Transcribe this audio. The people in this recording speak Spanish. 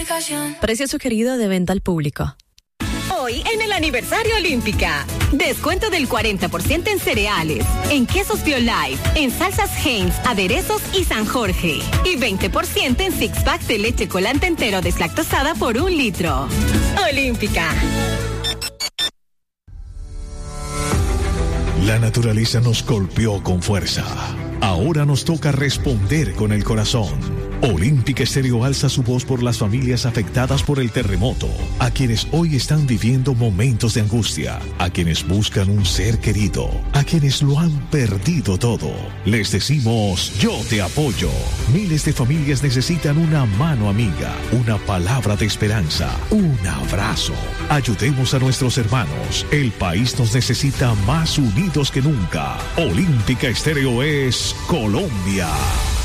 Precio sugerido de venta al público. Hoy en el aniversario Olímpica. Descuento del 40% en cereales, en quesos BioLife, en salsas Heinz, aderezos y San Jorge. Y 20% en six pack de leche colante entero deslactosada por 1 litro. Olímpica. La naturaleza nos golpeó con fuerza. Ahora nos toca responder con el corazón. Olímpica Estéreo alza su voz por las familias afectadas por el terremoto, a quienes hoy están viviendo momentos de angustia, a quienes buscan un ser querido, a quienes lo han perdido todo. Les decimos, yo te apoyo. Miles de familias necesitan una mano amiga, una palabra de esperanza, un abrazo. Ayudemos a nuestros hermanos. El país nos necesita más unidos que nunca. Olímpica Estéreo es Colombia.